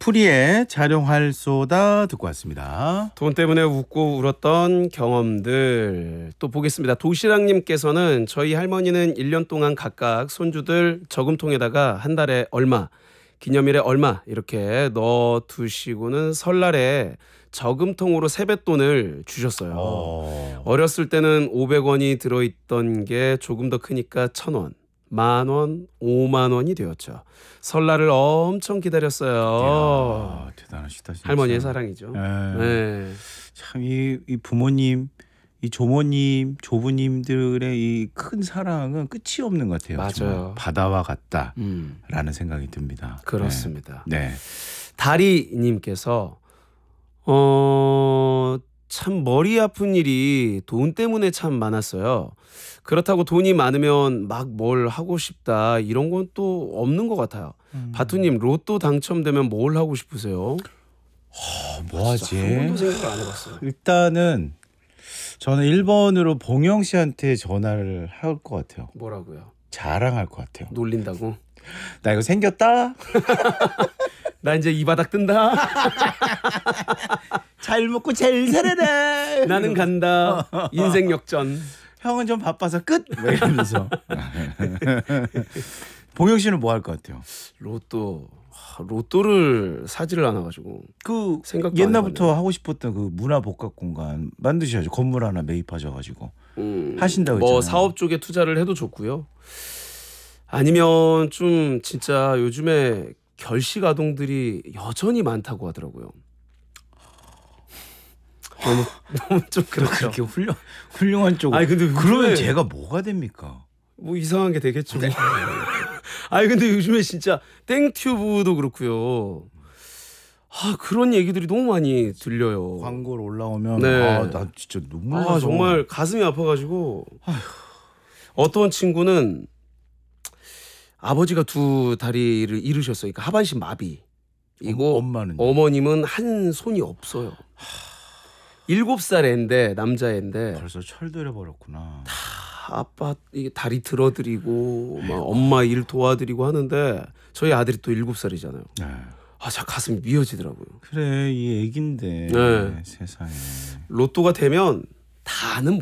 풀이의 자룡할 쏘다 듣고 왔습니다. 돈 때문에 웃고 울었던 경험들 또 보겠습니다. 도시락님께서는 저희 할머니는 1년 동안 각각 손주들 저금통에다가 한 달에 얼마, 기념일에 얼마 이렇게 넣어두시고는 설날에 저금통으로 세뱃돈을 주셨어요. 어렸을 때는 500원이 들어있던 게 조금 더 크니까 1,000원. 10,000원, 50,000원이 되었죠. 설날을 엄청 기다렸어요. 이야, 대단하시다 진짜. 할머니의 사랑이죠. 네. 참 이 부모님, 이 조모님, 조부님들의 이 큰 사랑은 끝이 없는 것 같아요. 맞아요. 정말 바다와 같다라는 생각이 듭니다. 그렇습니다. 네. 다리님께서 참 머리 아픈 일이 돈 때문에 참 많았어요. 그렇다고 돈이 많으면 막 뭘 하고 싶다 이런 건 또 없는 것 같아요. 바투님 로또 당첨되면 뭘 하고 싶으세요? 뭐 하지? 진짜 한 번도 생각을 안 해봤어요. 일단은 저는 1번으로 봉영 씨한테 전화를 할 것 같아요. 뭐라고요? 자랑할 것 같아요. 놀린다고? 나 이거 생겼다. 나 이제 이 바닥 뜬다. 잘 먹고 잘 살아라. 나는 간다. 인생 역전. 형은 좀 바빠서 끝. 뭐 이러면서. 봉영 씨는 뭐 할 것 같아요? 로또를 사지를 않아가지고 그 생각도 옛날부터 하고 싶었던 그 문화복합공간 만드셔야죠. 건물 하나 매입하셔가지고 하신다고 뭐 했잖아요. 사업 쪽에 투자를 해도 좋고요. 아니면 좀 진짜 요즘에 결식 아동들이 여전히 많다고 하더라고요. 너무 좀 그렇죠. 그렇게 훌륭한 쪽. 아니 근데 그러면 요즘에 제가 뭐가 됩니까? 뭐 이상한 게 되겠죠. 아니 근데 요즘에 진짜 땡튜브도 그렇고요. 그런 얘기들이 너무 많이 들려요. 광고로 올라오면 네. 나 진짜 눈물 나서. 정말 가슴이 아파가지고 어떤 친구는 아버지가 두 다리를 잃으셨어요. 그러니까 하반신 마비이고 엄마는요? 어머님은 한 손이 없어요. 7살 애인데 남자애인데 벌써 철들어 버렸구나. 아빠 이게 다리 들어드리고 막 엄마 일 도와드리고 하는데 저희 아들이 또 7살이잖아요. 네. 자 가슴이 미어지더라고요. 그래 이 애긴데 네. 세상에. 로또가 되면 다는